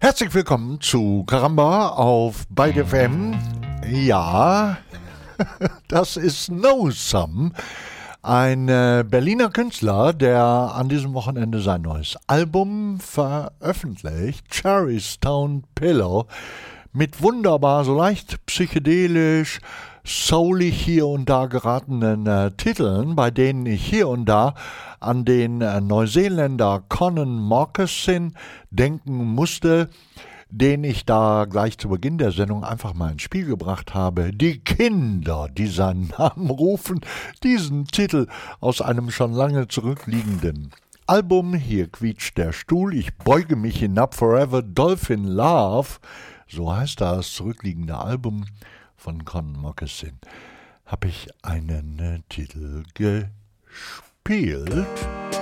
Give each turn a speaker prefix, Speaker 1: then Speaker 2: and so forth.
Speaker 1: Herzlich willkommen zu Karamba auf Byte FM. Ja, das ist No Sum, ein Berliner Künstler, der an diesem Wochenende sein neues Album veröffentlicht, Cherry Stone Pillow, mit wunderbar, so leicht psychedelisch, soulig hier und da geratenen Titeln, bei denen ich hier und da an den Neuseeländer Conan Moccasin denken musste, den ich da gleich zu Beginn der Sendung einfach mal ins Spiel gebracht habe. Die Kinder, die seinen Namen rufen, diesen Titel aus einem schon lange zurückliegenden Album. Hier quietscht der Stuhl, ich beuge mich hinab, Forever Dolphin Love, so heißt das zurückliegende Album von Conan Moccasin, habe ich einen Titel gespielt.